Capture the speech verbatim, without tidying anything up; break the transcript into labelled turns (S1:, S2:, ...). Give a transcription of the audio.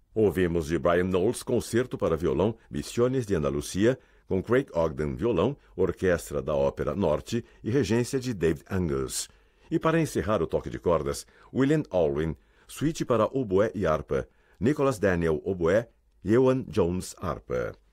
S1: Ouvimos de Brian Knowles concerto para violão Misiones de Andalucia, com Craig Ogden violão, orquestra da Ópera Norte e regência de David Angus. E para encerrar o toque de cordas, William Alwyn, suíte para oboé e harpa, Nicholas Daniel oboé e Ewan Jones harpa.